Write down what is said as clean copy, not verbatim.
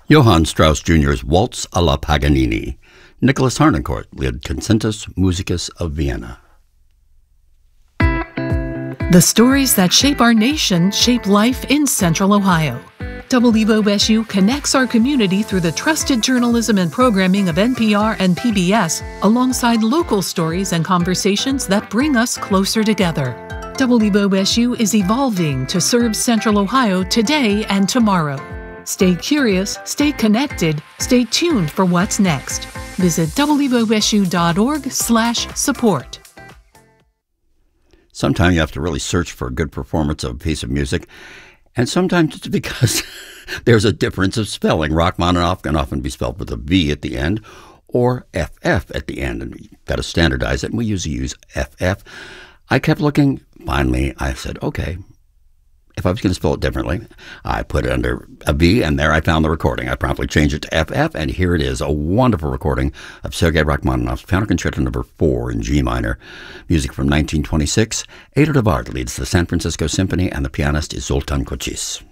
Johann Strauss Jr.'s Waltz alla Paganini. Nicholas Harnoncourt led Concertus Musicus of Vienna. The stories that shape our nation shape life in Central Ohio. WOSU connects our community through the trusted journalism and programming of NPR and PBS, alongside local stories and conversations that bring us closer together. WOSU is evolving to serve Central Ohio today and tomorrow. Stay curious, stay connected, stay tuned for what's next. Visit wosu.org/support. Sometimes you have to really search for a good performance of a piece of music, and sometimes it's because there's a difference of spelling. Rachmaninoff can often be spelled with a V at the end or FF at the end, and you've got to standardize it, and we usually use FF. I kept looking. Finally, I said, okay, if I was going to spell it differently, I put it under a V, and there I found the recording. I promptly changed it to FF, and here it is, a wonderful recording of Sergei Rachmaninoff's Piano Concerto No. 4 in G minor. Music from 1926. Ado Devard leads the San Francisco Symphony, and the pianist is Zoltan Kocis.